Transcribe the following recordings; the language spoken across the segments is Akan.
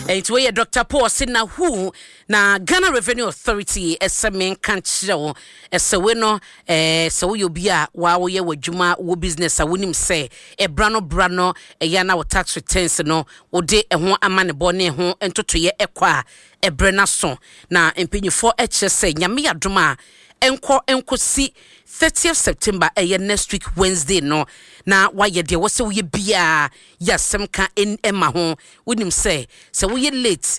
And we Dr. Paul Sina who na Ghana Revenue Authority SMN can't show we no so you be a while ye with Juma wo business a winning say a brano yana tax returns no o de e ho amane bone ho entoto ye ekwa e brena so na empenyufo say nyame adoma enko si 30th September next week Wednesday no na why de wo se wo ye bia yasem ka en ema ho wonim say so wo ye late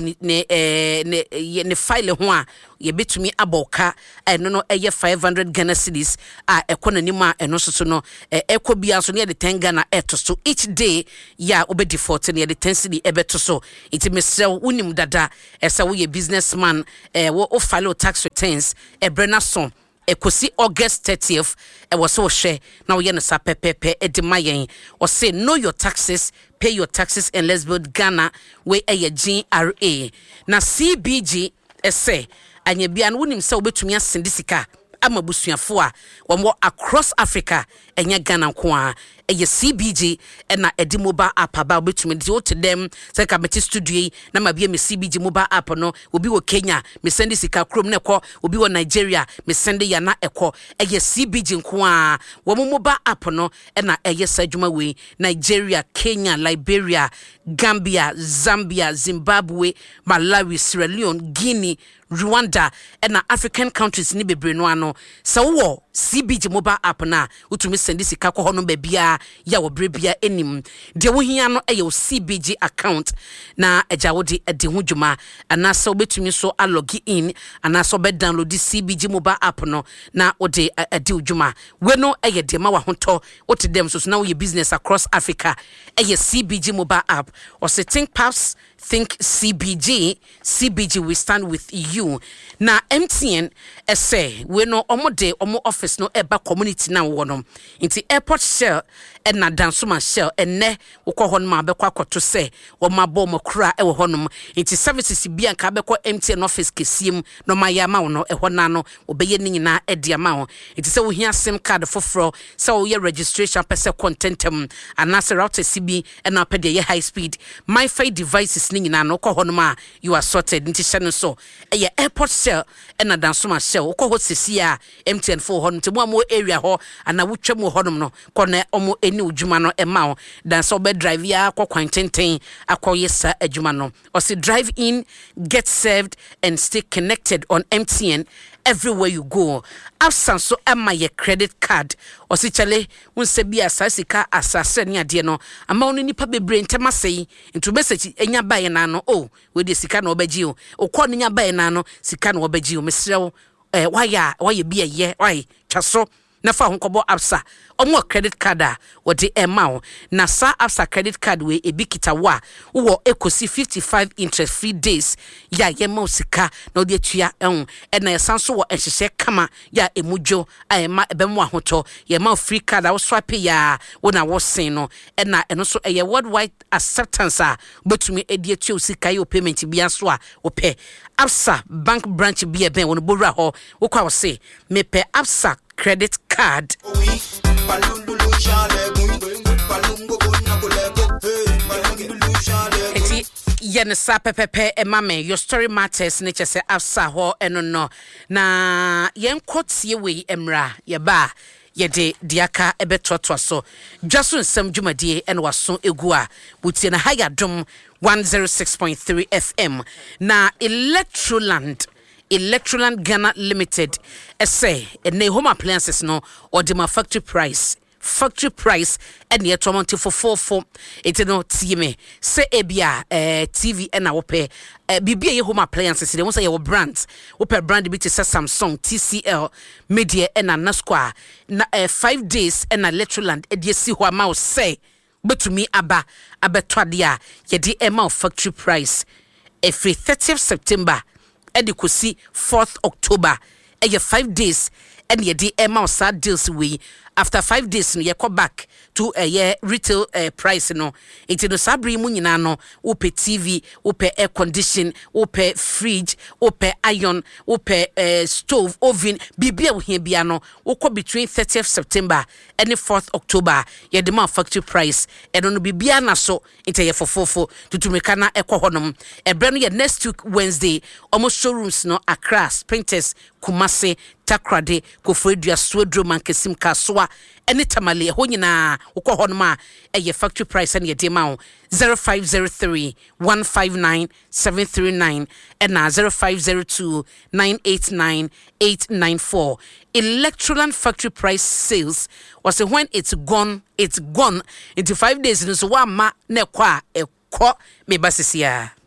ne file ho a ye betumi aboka eno no 500 Ghana cedis a ekonanima eno so no eko bia so ne de 10 Ghana eto so each day ya obe default ne de 10 cedi ebeto so iti mesel unim dada esa wo ye businessman wo file tax returns ebrena so ekosi August 30th was so share now ye no sa pepepe edimayen or say know your taxes, pay your taxes, and let's build Ghana where a GRA na CBG say anya bia no nim se obetumi asendisika amabusuafo a wo across Africa enya Ghana nko a eye CBG na edi mobile app aba obetumi de to them say ka meti studio na mabia me CBG mobile app no obi wo Kenya me send sika krom na ekọ obi wo Nigeria me send ya na ekọ eye CBG nko a wo mobile app no na eye sadwuma we Nigeria, Kenya, Liberia, Gambia, Zambia, Zimbabwe, Malawi, Sierra Leone, Guinea, Rwanda and African countries ni bebre no ano so wo CBG mobile app na utumi send sika ko hono bebia ya wo brebia enim de wo hia no e CBG account na eja wo de ho dwuma ana so betumi so log in ana so be download the CBG mobile app no na wo de ade dwuma we no e de ma wa hoto wo te dem so na wo ye business across Africa e CBG mobile app or say think pass think CBG we stand with you na MTN say we no omo office no eba community na wonom inti airport shell and na dansoma shell enne wokọ honom abekọ akoto say wo mabo mokura e wo honom inti services bia nka abekọ MTN office kesiem no maya ma wo no e hona no obeye ni nyina e dia ma ho inti se wo hia sim card foforo se wo ye registration pese contentem anase router CB and na pede ye high speed MiFi devices ni nyina no kọ honom a you are sorted inti hye no so e airport shell and na dansoma shell wokọ ho sesi a MTN for honom te mo area ho ana wotwa mo honom no kone omo eni udwuma no ema ho dan so be drive ya kwa kwantenten akoyesa adwuma no or say drive in, get served and stay connected on MTN everywhere you go. Absent so am your credit card or si chale unse bi asasika asase ni ade no ama oni nipa bebre ntema sei into message enya bae na no oh we de sika na obaji o okọ nya bae na no sika na obaji o mesrew why be a ye why chaso na fa honkobo absa omo credit card a wodi ema na sa absa credit card we ebikita wa wo ekosi 55 interest free days ya yema sika na odi atua na yasanso wo ehhye kama ya emudwo ayema ebemu ahoto yema free card a wo swipe ya wo na wo sen no na eno so eye worldwide acceptance a betumi edi atua sika yo payment bia so a wo pe absa bank branch bia ben wo no bowra ho wo kwa wo se me pe absa credit card. Yensa pepepe emame your story matters nature say afsa ho eno no na yen kotie we emra ye ba ye de diaka ebetoto so dwaso nsam dwumadie eno waso egu a butie na hayadom 106.3 FM na Electroland Ghana Limited say ne home appliances no or the factory price and yet tomonti for 44 it no tie say ebia TV and our pay bibia home appliances they want say your brands open brand be to Samsung, TCL, Media and Nasqua na 5 days and Electroland e dey see ho ma say betumi aba abetwadia ye di ema factory price every 30th September edikosi 4th October 5 days and yɛde ɛma sa deals we after 5 days no yɛkɔ back to retail price no enti no sabri mu nyina no wopɛ TV wopɛ air condition wopɛ fridge wopɛ iron wopɛ stove oven bibia wo hia bia no wokɔ between 30th September and 4th October yɛde ma factory price ɛno no bibia na so enti yɛ fofofo tutumeka na ɛkɔ honom ɛbrɛ no yɛ next week Wednesday almost showrooms no Accra Sprinters Kumase Takrade Kofredua Swedro Mankesim Kasoa any tamale ho nyina wokɔ hɔ no ma ɛyɛ factory price and yɛde ma wo 0503 159 739 and 0502 989 894 Electroland factory price sales was when it's gone into 5 days no so wa ma na kwa ekɔ me basisia